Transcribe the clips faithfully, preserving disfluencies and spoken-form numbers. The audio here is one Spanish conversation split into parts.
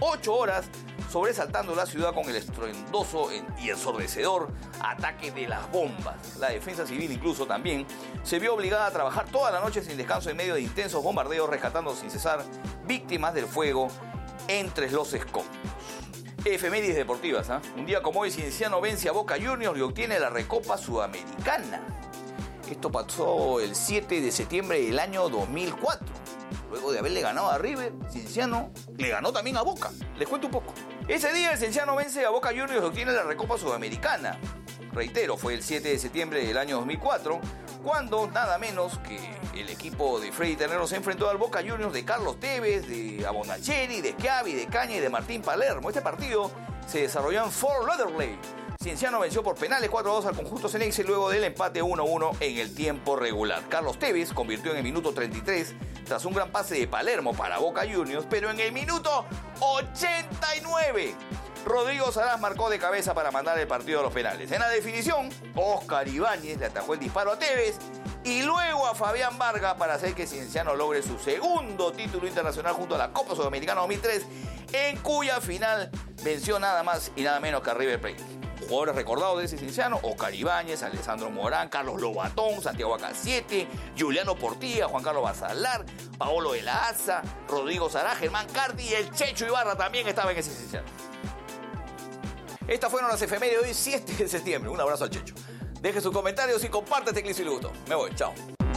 ocho horas, sobresaltando la ciudad con el estruendoso y ensordecedor ataque de las bombas. La defensa civil incluso también se vio obligada a trabajar toda la noche sin descanso en medio de intensos bombardeos, rescatando sin cesar víctimas del fuego entre los escombros. Efemérides deportivas, ¿eh? Un día como hoy, Cienciano vence a Boca Juniors y obtiene la Recopa Sudamericana. Esto pasó el siete de septiembre del año dos mil cuatro. Luego de haberle ganado a River, Cienciano le ganó también a Boca. Les cuento un poco. Ese día el Cienciano vence a Boca Juniors y obtiene la Recopa Sudamericana. Reitero, fue el siete de septiembre del año dos mil cuatro, cuando nada menos que el equipo de Freddy Ternero se enfrentó al Boca Juniors de Carlos Tevez, de Abonacheri, de Schiavi, de Caña y de Martín Palermo. Este partido se desarrolló en Fort Lauderdale. Cienciano venció por penales cuatro a dos al conjunto Ceneice luego del empate uno a uno en el tiempo regular. Carlos Tevez convirtió en el minuto treinta y tres tras un gran pase de Palermo para Boca Juniors, pero en el minuto ochenta y nueve Rodrigo Saraz marcó de cabeza para mandar el partido a los penales. En la definición, Oscar Ibáñez le atajó el disparo a Tevez y luego a Fabián Vargas para hacer que Cienciano logre su segundo título internacional junto a la Copa Sudamericana dos mil tres, en cuya final venció nada más y nada menos que a River Plate. Jugadores recordados de ese Cienciano: Oscar Ibáñez, Alessandro Morán, Carlos Lobatón, Santiago Acasiete, Juliano Portilla, Juan Carlos Basalar, Paolo de la Asa, Rodrigo Saraz, Germán Cardi y el Checho Ibarra también estaba en ese Cienciano. Estas fueron las efemérides de hoy, siete de septiembre. Un abrazo al Checho. Deje sus comentarios y comparte este clip si le gustó. Me voy, chao.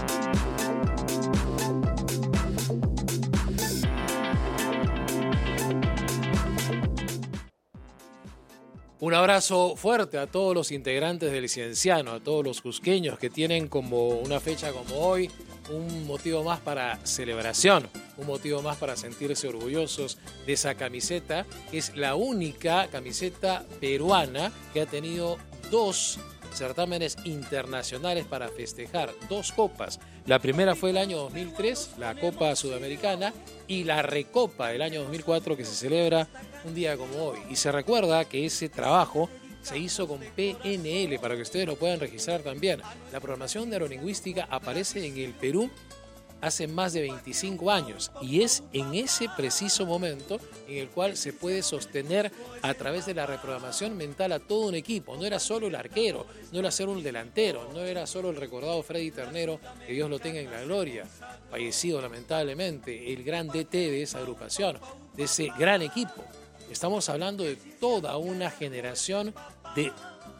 Un abrazo fuerte a todos los integrantes del Cienciano, a todos los cusqueños que tienen como una fecha como hoy un motivo más para celebración, un motivo más para sentirse orgullosos de esa camiseta, que es la única camiseta peruana que ha tenido dos certámenes internacionales para festejar, dos copas. La primera fue el año dos mil tres, la Copa Sudamericana, y la Recopa del año dos mil cuatro, que se celebra un día como hoy. Y se recuerda que ese trabajo se hizo con P N L, para que ustedes lo puedan registrar también. La programación neurolingüística aparece en el Perú hace más de veinticinco años y es en ese preciso momento en el cual se puede sostener a través de la reprogramación mental a todo un equipo. No era solo el arquero, no era solo el delantero, no era solo el recordado Freddy Ternero, que Dios lo tenga en la gloria, fallecido lamentablemente, el gran D T de esa agrupación, de ese gran equipo. Estamos hablando de toda una generación de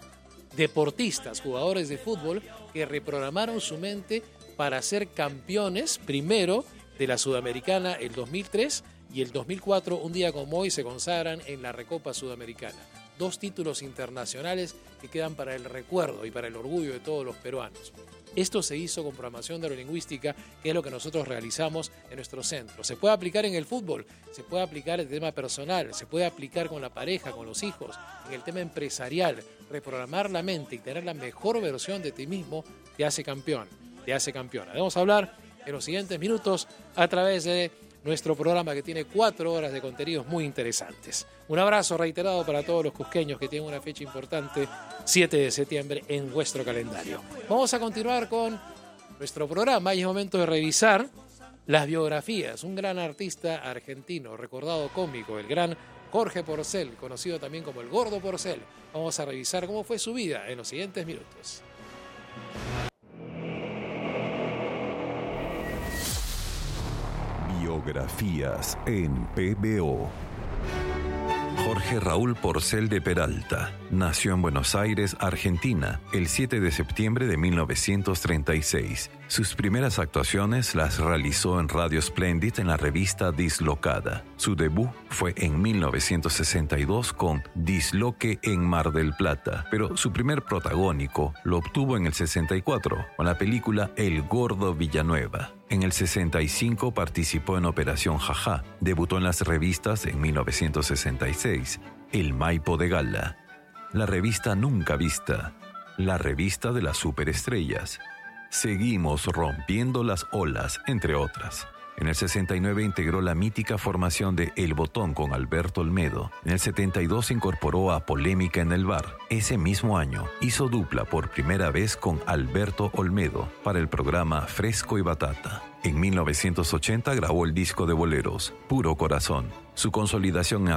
deportistas, jugadores de fútbol, que reprogramaron su mente para ser campeones, primero de la Sudamericana el dos mil tres y el dos mil cuatro, un día como hoy, se consagran en la Recopa Sudamericana. Dos títulos internacionales que quedan para el recuerdo y para el orgullo de todos los peruanos. Esto se hizo con programación neurolingüística, que es lo que nosotros realizamos en nuestro centro. Se puede aplicar en el fútbol, se puede aplicar en el tema personal, se puede aplicar con la pareja, con los hijos, en el tema empresarial. Reprogramar la mente y tener la mejor versión de ti mismo te hace campeón, te hace campeona. Vamos a hablar en los siguientes minutos a través de nuestro programa, que tiene cuatro horas de contenidos muy interesantes. Un abrazo reiterado para todos los cusqueños que tienen una fecha importante, siete de septiembre, en vuestro calendario. Vamos a continuar con nuestro programa y es momento de revisar las biografías. Un gran artista argentino, recordado cómico, el gran Jorge Porcel, conocido también como el Gordo Porcel. Vamos a revisar cómo fue su vida en los siguientes minutos. Biografías en P B O. Jorge Raúl Porcel de Peralta nació en Buenos Aires, Argentina, el siete de septiembre de mil novecientos treinta y seis. Sus primeras actuaciones las realizó en Radio Splendid en la revista Dislocada. Su debut fue en mil novecientos sesenta y dos con Disloque en Mar del Plata, pero su primer protagónico lo obtuvo en el sesenta y cuatro con la película El Gordo Villanueva. En el sesenta y cinco participó en Operación Jajá. Debutó en las revistas en mil novecientos sesenta y seis, El Maipo de Gala, La Revista Nunca Vista, La Revista de las Superestrellas, Seguimos Rompiendo las Olas, entre otras. En el sesenta y nueve integró la mítica formación de El Botón con Alberto Olmedo. En el setenta y dos se incorporó a Polémica en el Bar. Ese mismo año hizo dupla por primera vez con Alberto Olmedo para el programa Fresco y Batata. En mil novecientos ochenta grabó el disco de boleros Puro Corazón. Su consolidación